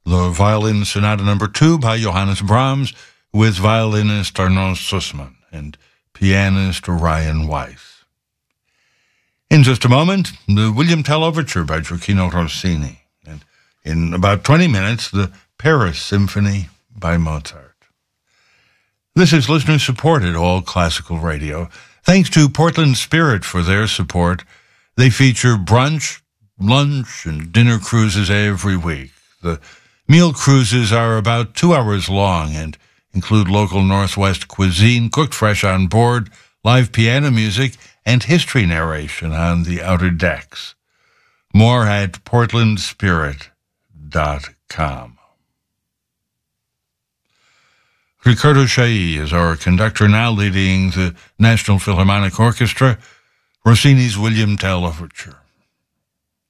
the Violin Sonata No. 2 by Johannes Brahms with violinist Arnaud Sussman and pianist Ryan Weiss. In just a moment, the William Tell Overture by Gioacchino Rossini, and in about 20 minutes, the Paris Symphony by Mozart. This is listener-supported All Classical Radio. Thanks to Portland Spirit for their support. They feature brunch, lunch, and dinner cruises every week. The meal cruises are about 2 hours long and include local Northwest cuisine cooked fresh on board, live piano music, and history narration on the outer decks. More at portlandspirit.com. Riccardo Chailly is our conductor, now leading the National Philharmonic Orchestra, Rossini's William Tell Overture.